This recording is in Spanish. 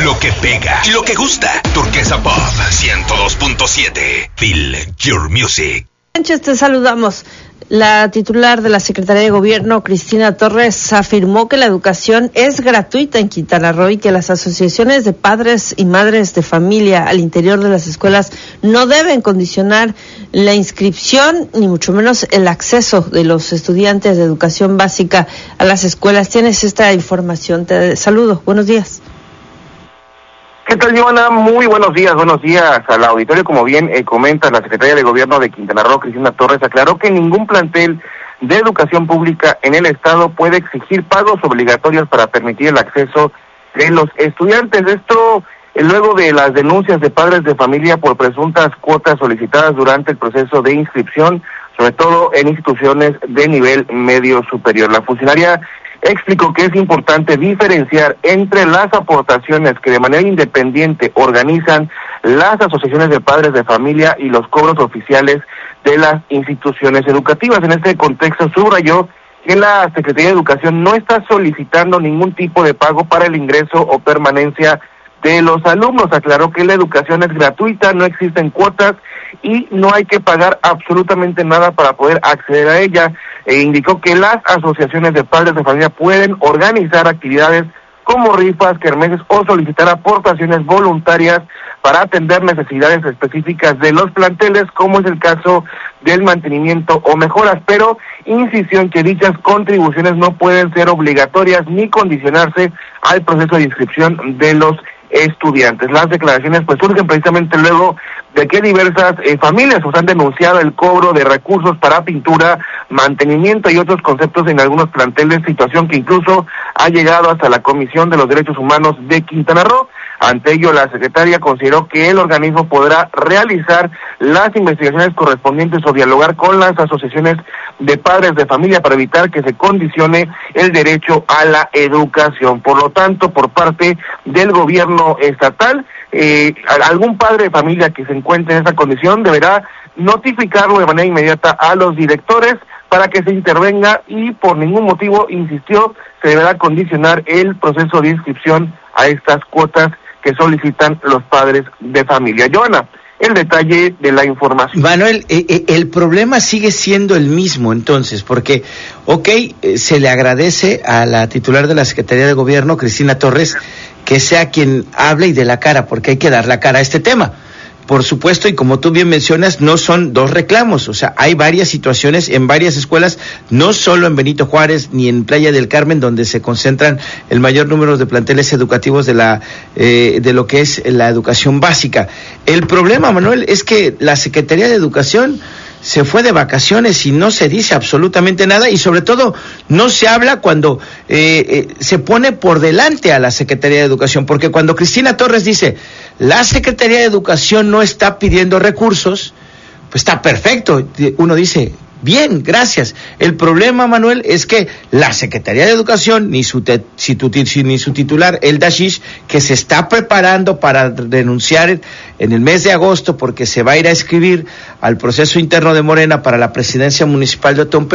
Lo que pega, lo que gusta. Turquesa Pop 102.7. Feel your music. Sánchez, te saludamos. La titular de la Secretaría de Gobierno, Cristina Torres, afirmó que la educación es gratuita en Quintana Roo y que las asociaciones de padres y madres de familia al interior de las escuelas no deben condicionar la inscripción, ni mucho menos el acceso de los estudiantes de educación básica a las escuelas. Tienes esta información. Te saludo. Buenos días. ¿Qué tal, Joana? Muy buenos días al auditorio. Como bien comenta la Secretaría de Gobierno de Quintana Roo, Cristina Torres, aclaró que ningún plantel de educación pública en el estado puede exigir pagos obligatorios para permitir el acceso de los estudiantes. Esto luego de las denuncias de padres de familia por presuntas cuotas solicitadas durante el proceso de inscripción, sobre todo en instituciones de nivel medio superior. La funcionaria explicó que es importante diferenciar entre las aportaciones que de manera independiente organizan las asociaciones de padres de familia y los cobros oficiales de las instituciones educativas. En este contexto subrayó que la Secretaría de Educación no está solicitando ningún tipo de pago para el ingreso o permanencia de los alumnos. Aclaró que la educación es gratuita, no existen cuotas y no hay que pagar absolutamente nada para poder acceder a ella. Indicó que las asociaciones de padres de familia pueden organizar actividades como rifas, kermeses o solicitar aportaciones voluntarias para atender necesidades específicas de los planteles, como es el caso del mantenimiento o mejoras, pero insistió en que dichas contribuciones no pueden ser obligatorias ni condicionarse al proceso de inscripción de los estudiantes. Las declaraciones pues surgen precisamente luego de que diversas familias han denunciado el cobro de recursos para pintura, mantenimiento y otros conceptos en algunos planteles, situación que incluso ha llegado hasta la Comisión de los Derechos Humanos de Quintana Roo. Ante ello, la secretaria consideró que el organismo podrá realizar las investigaciones correspondientes o dialogar con las asociaciones de padres de familia para evitar que se condicione el derecho a la educación. Por lo tanto, por parte del gobierno estatal, algún padre de familia que se encuentre en esa condición deberá notificarlo de manera inmediata a los directores para que se intervenga y por ningún motivo, insistió, se deberá condicionar el proceso de inscripción a estas cuotas que solicitan los padres de familia. Joana, el detalle de la información. Manuel, el problema sigue siendo el mismo entonces, porque, se le agradece a la titular de la Secretaría de Gobierno, Cristina Torres, que sea quien hable y dé la cara, porque hay que dar la cara a este tema. Por supuesto, y como tú bien mencionas, no son dos reclamos, o sea, hay varias situaciones en varias escuelas, no solo en Benito Juárez ni en Playa del Carmen, donde se concentran el mayor número de planteles educativos de lo que es la educación básica. El problema, Manuel, es que la Secretaría de Educación se fue de vacaciones y no se dice absolutamente nada, y sobre todo no se habla cuando se pone por delante a la Secretaría de Educación, porque cuando Cristina Torres dice la Secretaría de Educación no está pidiendo recursos, pues está perfecto, uno dice bien, gracias. El problema, Manuel, es que la Secretaría de Educación, ni su titular, el Dashish, que se está preparando para denunciar en el mes de agosto, porque se va a ir a inscribir al proceso interno de Morena para la presidencia municipal de Otompe,